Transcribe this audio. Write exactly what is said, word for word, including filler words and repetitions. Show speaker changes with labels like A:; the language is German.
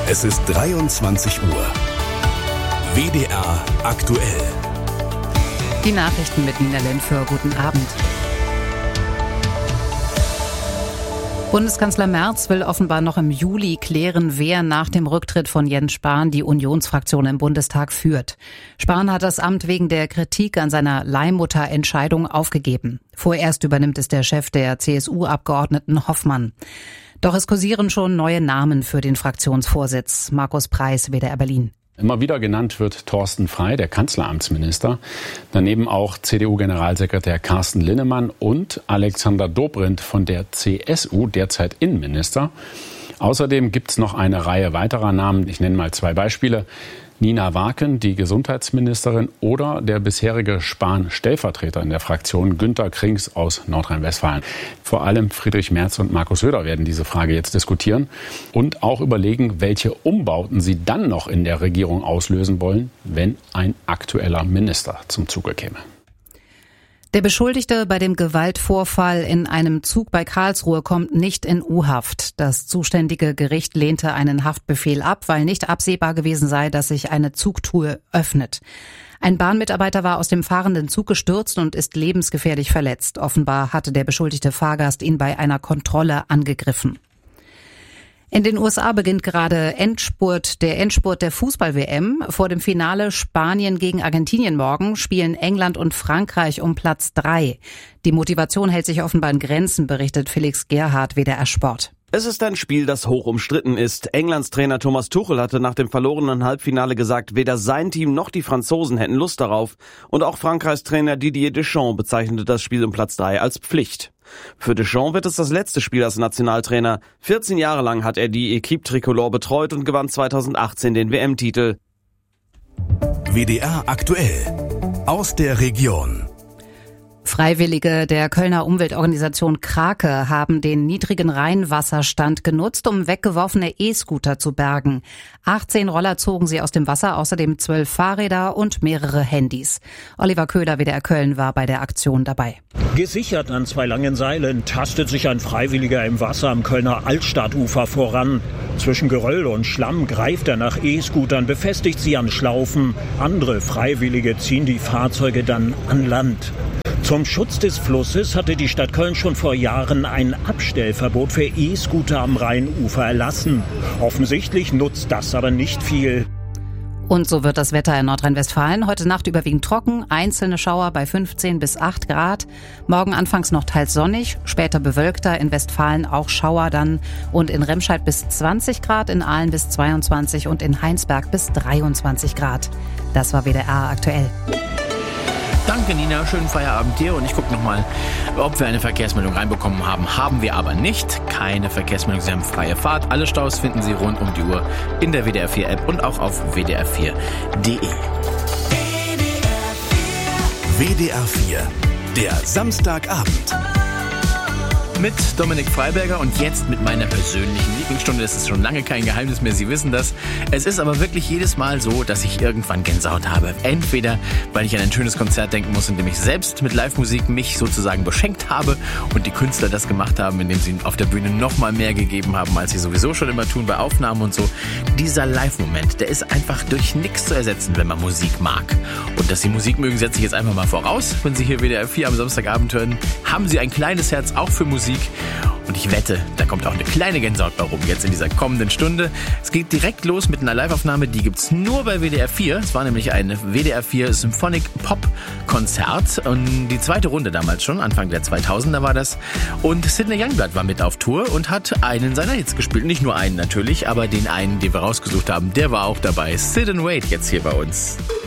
A: Es ist dreiundzwanzig Uhr. W D R aktuell.
B: Die Nachrichten mit Nina Lentföhr. Guten Abend. Bundeskanzler Merz will offenbar noch im Juli klären, wer nach dem Rücktritt von Jens Spahn die Unionsfraktion im Bundestag führt. Spahn hat das Amt wegen der Kritik an seiner Leihmutterentscheidung aufgegeben. Vorerst übernimmt es der Chef der C S U-Abgeordneten Hoffmann. Doch es kursieren schon neue Namen für den Fraktionsvorsitz. Markus Preis, W D R Berlin.
C: Immer wieder genannt wird Thorsten Frey, der Kanzleramtsminister. Daneben auch C D U-Generalsekretär Carsten Linnemann und Alexander Dobrindt von der C S U, derzeit Innenminister. Außerdem gibt es noch eine Reihe weiterer Namen. Ich nenne mal zwei Beispiele. Nina Waken, die Gesundheitsministerin, oder der bisherige Spahn-Stellvertreter in der Fraktion, Günter Krings aus Nordrhein-Westfalen. Vor allem Friedrich Merz und Markus Söder werden diese Frage jetzt diskutieren und auch überlegen, welche Umbauten sie dann noch in der Regierung auslösen wollen, wenn ein aktueller Minister zum Zuge käme.
B: Der Beschuldigte bei dem Gewaltvorfall in einem Zug bei Karlsruhe kommt nicht in U-Haft. Das zuständige Gericht lehnte einen Haftbefehl ab, weil nicht absehbar gewesen sei, dass sich eine Zugtür öffnet. Ein Bahnmitarbeiter war aus dem fahrenden Zug gestürzt und ist lebensgefährlich verletzt. Offenbar hatte der beschuldigte Fahrgast ihn bei einer Kontrolle angegriffen. In den U S A beginnt gerade Endspurt, der Endspurt der Fußball-W M. Vor dem Finale Spanien gegen Argentinien morgen spielen England und Frankreich um Platz drei. Die Motivation hält sich offenbar in Grenzen, berichtet Felix Gerhardt, W D R Sport.
D: Es ist ein Spiel, das hoch umstritten ist. Englands Trainer Thomas Tuchel hatte nach dem verlorenen Halbfinale gesagt, weder sein Team noch die Franzosen hätten Lust darauf. Und auch Frankreichs Trainer Didier Deschamps bezeichnete das Spiel um Platz drei als Pflicht. Für Deschamps wird es das letzte Spiel als Nationaltrainer. vierzehn Jahre lang hat er die Equipe Tricolore betreut und gewann zweitausendachtzehn den W M-Titel.
A: W D R aktuell. Aus der Region.
B: Freiwillige der Kölner Umweltorganisation Krake haben den niedrigen Rheinwasserstand genutzt, um weggeworfene E-Scooter zu bergen. achtzehn Roller zogen sie aus dem Wasser, außerdem zwölf Fahrräder und mehrere Handys. Oliver Köhler, W D R Köln, war bei der Aktion dabei.
E: Gesichert an zwei langen Seilen tastet sich ein Freiwilliger im Wasser am Kölner Altstadtufer voran. Zwischen Geröll und Schlamm greift er nach E-Scootern, befestigt sie an Schlaufen. Andere Freiwillige ziehen die Fahrzeuge dann an Land. Zum Schutz des Flusses hatte die Stadt Köln schon vor Jahren ein Abstellverbot für E-Scooter am Rheinufer erlassen. Offensichtlich nutzt das aber nicht viel.
B: Und so wird das Wetter in Nordrhein-Westfalen. Heute Nacht überwiegend trocken, einzelne Schauer bei fünfzehn bis acht Grad. Morgen anfangs noch teils sonnig, später bewölkter, in Westfalen auch Schauer dann. Und in Remscheid bis zwanzig Grad, in Aalen bis zweiundzwanzig und in Heinsberg bis dreiundzwanzig Grad. Das war W D R aktuell.
F: Danke, Nina. Schönen Feierabend dir. Und ich gucke nochmal, ob wir eine Verkehrsmeldung reinbekommen haben. Haben wir aber nicht. Keine Verkehrsmeldung. Sie haben freie Fahrt. Alle Staus finden Sie rund um die Uhr in der W D R vier App und auch auf w d r vier punkt d e.
A: W D R vier, der Samstagabend.
F: Mit Dominik Freiberger und jetzt mit meiner persönlichen Lieblingsstunde. Das ist schon lange kein Geheimnis mehr, Sie wissen das. Es ist aber wirklich jedes Mal so, dass ich irgendwann Gänsehaut habe. Entweder, weil ich an ein schönes Konzert denken muss, in dem ich selbst mit Live-Musik mich sozusagen beschenkt habe und die Künstler das gemacht haben, indem sie auf der Bühne noch mal mehr gegeben haben, als sie sowieso schon immer tun bei Aufnahmen und so. Dieser Live-Moment, der ist einfach durch nichts zu ersetzen, wenn man Musik mag. Und dass Sie Musik mögen, setze ich jetzt einfach mal voraus. Wenn Sie hier W D R vier am Samstagabend hören, haben Sie ein kleines Herz auch für Musik. Und ich wette, da kommt auch eine kleine Gänsehaut bei rum jetzt in dieser kommenden Stunde. Es geht direkt los mit einer Live-Aufnahme, die gibt's nur bei W D R vier. Es war nämlich ein W D R vier Symphonic Pop Konzert und die zweite Runde damals schon, Anfang der zweitausender war das. Und Sidney Youngblood war mit auf Tour und hat einen seiner Hits gespielt. Nicht nur einen natürlich, aber den einen, den wir rausgesucht haben, der war auch dabei. Sid and Wade jetzt hier bei uns.